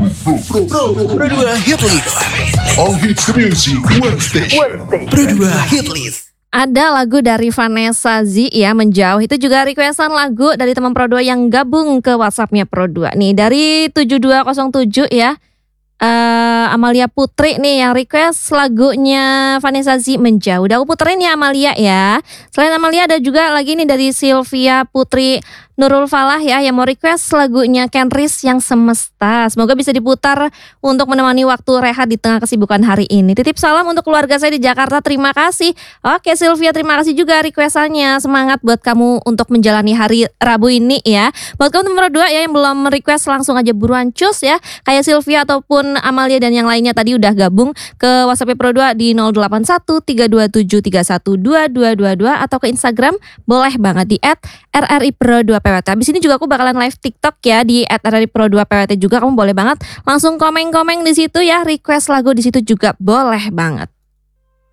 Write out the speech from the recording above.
Pro 2 Hit List. All hits music, one station. Pro 2 Hit List. Ada lagu dari Vanessa Z ya, Menjauh. Itu juga requestan lagu dari teman Pro 2 yang gabung ke WhatsApp-nya Pro 2. Nih dari 7207 ya. Amalia Putri nih yang request lagunya Vanessa Z, Menjauh. Udah aku puterin ya Amalia ya. Selain Amalia ada juga lagi nih dari Sylvia Putri Nurul Falah ya yang mau request lagunya Kenris yang Semesta. Semoga bisa diputar untuk menemani waktu rehat di tengah kesibukan hari ini. Titip salam untuk keluarga saya di Jakarta. Terima kasih. Oke Sylvia, terima kasih juga requestannya. Semangat buat kamu untuk menjalani hari Rabu ini ya. Buat kamu nomor 2 ya yang belum request, langsung aja buruan cus ya. Kayak Sylvia ataupun Amalia dan yang lainnya tadi udah gabung ke WhatsApp Pro 2 di 081327312222 atau ke Instagram boleh banget di @RRI_Pro2PWT. Habis ini juga aku bakalan live TikTok ya di @RRI_Pro2PWT juga. Kamu boleh banget langsung komen-komen di situ ya, request lagu di situ juga boleh banget.